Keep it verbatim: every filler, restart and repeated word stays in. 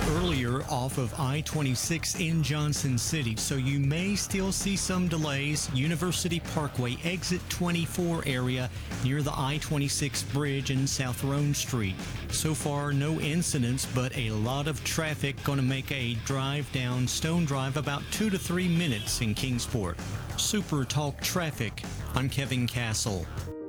earlier off of I twenty-six in Johnson City, so you may still see some delays. University Parkway, exit twenty-four area near the I twenty-six bridge in South Roan Street. So far, no incidents, but a lot of traffic. Going to make a drive down Stone Drive about two to three minutes in Kingsport. Super Talk Traffic. I'm Kevin Castle.